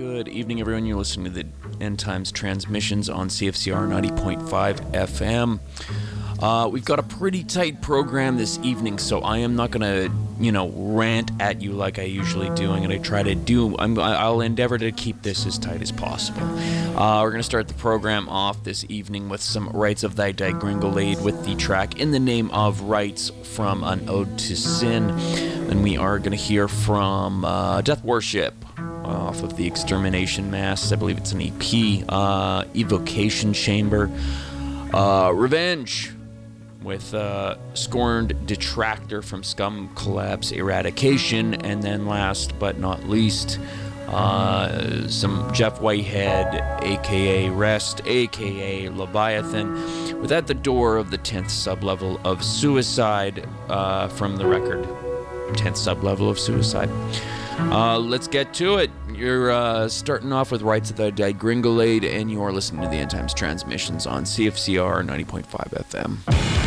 Good evening, everyone. You're listening to the End Times transmissions on CFCR 90.5 FM. We've got a pretty tight program this evening, so I am not going to, rant at you like I usually do. I'm going to try to I'll endeavor to keep this as tight as possible. We're going to start the program off this evening with some Rites of Thy Gringolade with the track In the Name of Rights from an Ode to Sin. Then we are going to hear from Death Worship off of the Extermination Mass. I believe it's an EP. Evocation Chamber. Revenge with Scorned Detractor from Scum Collapse Eradication. And then last but not least, some Jeff Whitehead, a.k.a. Rest, a.k.a. Leviathan, with At the Door of the 10th Sublevel of Suicide from the record 10th Sublevel of Suicide. Let's get to it. You're starting off with Rites of Thy Gringolade, and you're listening to the End Times transmissions on CFCR 90.5 FM.